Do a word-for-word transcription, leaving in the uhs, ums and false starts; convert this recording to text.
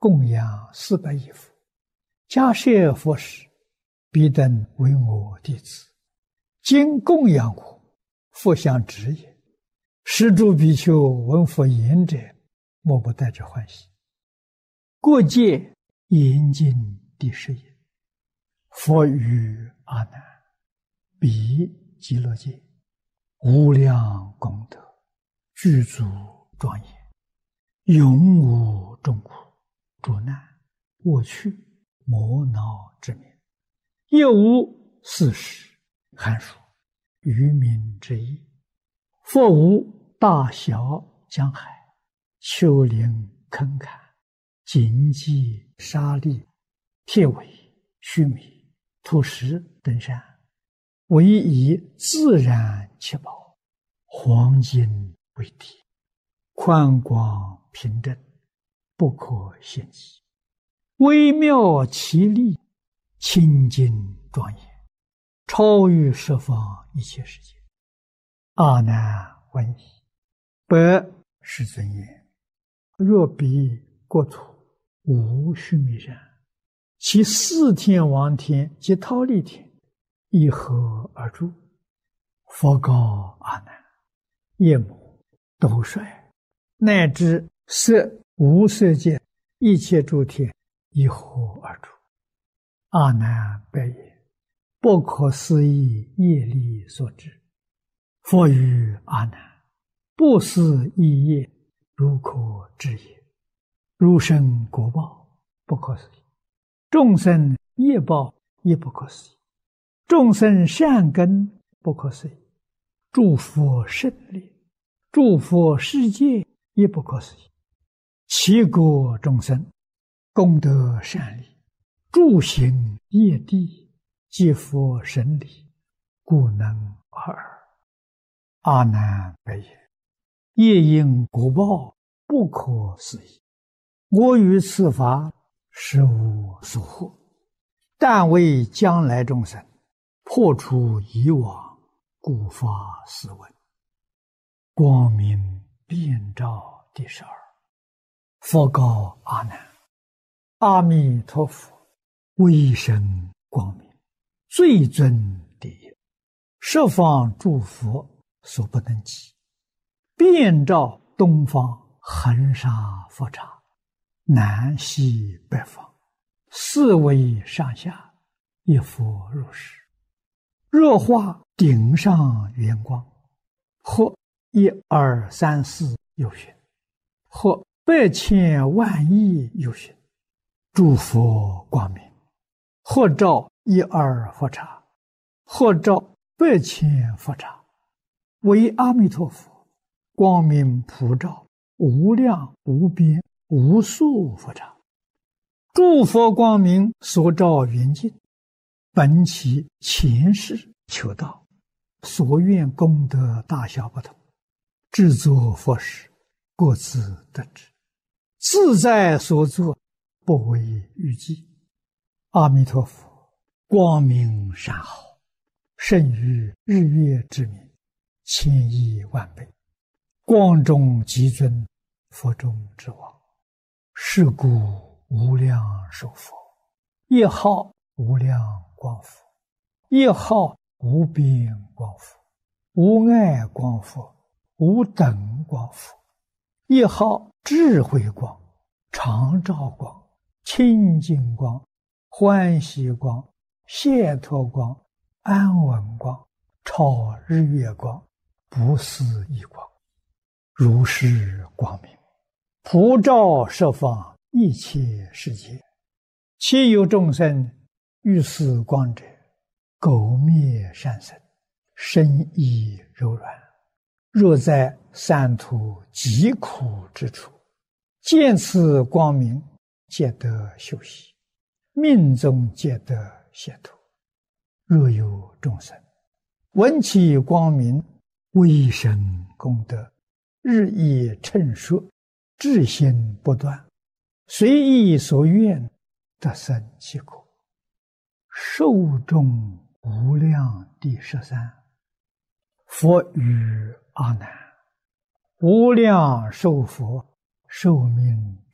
供养四百亿佛，迦叶佛时，彼等为我弟子，今供养我，复相指也。施诸比丘闻佛言者，莫不带着欢喜。过界严经第十页，佛语阿难：彼极乐界无量功德，具足庄严，永无众苦、诸难、恶趣、魔恼之名，亦无四时、寒暑、愚民之意。佛无大小江海、丘陵坑坎、荆棘沙砾、铁苇须弥、土石等山，唯以自然七宝，黄金为体，宽广平正，不可限计，微妙奇丽，清净庄严，超于十方一切世界。阿难闻已，白世尊言：若彼国土无须弥山，其四天王天及忉利天以何而住？佛告阿难：夜母、斗率，乃至色无色界一切诸天以何而住？阿难白言：不可思议业力所致。佛语阿难：不思议业，如可知也。如生果报，不可思议；众生业报，亦不可思议；众生善根，不可思议；诸佛胜利，诸佛世界，亦不可思议。其国众生，功德善利，诸行业地，皆佛神理，故能尔。阿难白言：业因果报，不可思议。我于此法实无所获，但为将来众生破除以往，故发斯文。光明遍照第十二。佛告阿难：阿弥陀佛威神光明，最尊第一，十方诸佛所不能及，遍照东方恒沙佛刹，南西北方，四维上下，一佛如是。若化顶上圆光，或一二三四有寻，或百千万亿有寻，诸佛光明，或照一二佛刹，或照百千佛刹，为阿弥陀佛光明普照无量无边无数佛刹。诸佛光明所照圆净，本其前世求道，所愿功德大小不同，制作佛时各自得知，自在所作，不为预计。阿弥陀佛光明善好，胜于日月之明，千亿万倍，光中极尊，佛中之王。是故无量寿佛，一号无量光佛，一号无边光佛，无碍光佛，无等光佛，一号智慧光、常照光、清净光、欢喜光、解脱光、安稳光、超日月光、不思议光。如是光明普照十方一切世界，其有众生遇此光者，苟灭善生，身意柔软。若在三途极苦之处，见此光明，皆得休息，命中皆得解脱。若有众生闻其光明，威神功德，日益称说，至心不断，随意所愿，得生其果。寿众无量第十三。佛语阿难：无量寿佛寿命